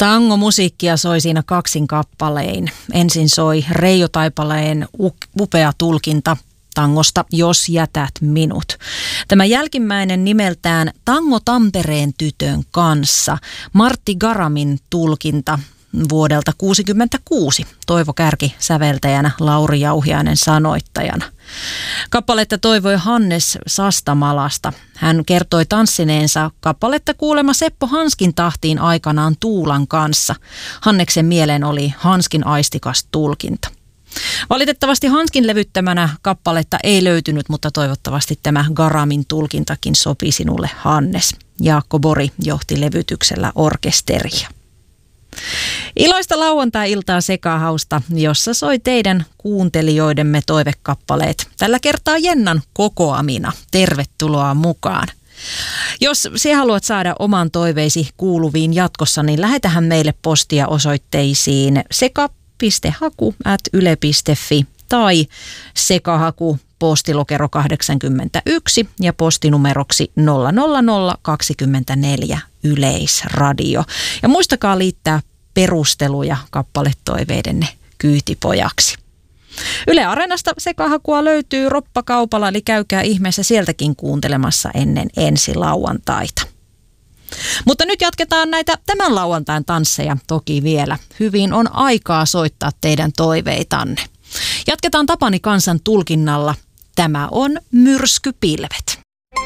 Tangomusiikkia soi siinä kaksin kappalein. Ensin soi Reijo Taipaleen upea tulkinta tangosta Jos jätät minut. Tämä jälkimmäinen nimeltään Tango Tampereen tytön kanssa. Martti Garamin tulkinta vuodelta 1966. Toivo Kärki säveltäjänä, Lauri Jauhiainen sanoittajana. Kappaletta toivoi Hannes Sastamalasta. Hän kertoi tanssineensa kappaletta kuulema Seppo Hanskin tahtiin aikanaan Tuulan kanssa. Hanneksen mieleen oli Hanskin aistikas tulkinta. Valitettavasti Hanskin levyttämänä kappaletta ei löytynyt, mutta toivottavasti tämä Garamin tulkintakin sopii sinulle, Hannes. Jaakko Bori johti levytyksellä orkesteria. Iloista lauantai-iltaa Sekahausta, jossa soi teidän kuuntelijoidemme toivekappaleet. Tällä kertaa Jennan kokoamina. Tervetuloa mukaan. Jos sinä haluat saada oman toiveisi kuuluviin jatkossa, niin lähetähän meille postia osoitteisiin seka.haku@yle.fi tai sekahaku postilokero 81 ja postinumeroksi 00024 Yleisradio. Ja muistakaa liittää perusteluja kappaletoiveidenne kyytipojaksi. Yle Areenasta Sekahakua löytyy roppakaupalla, eli käykää ihmeessä sieltäkin kuuntelemassa ennen ensi lauantaita. Mutta nyt jatketaan näitä tämän lauantain tansseja toki vielä. Hyvin on aikaa soittaa teidän toiveitanne. Jatketaan Tapani Kansan tulkinnalla. Tämä on Myrskypilvet.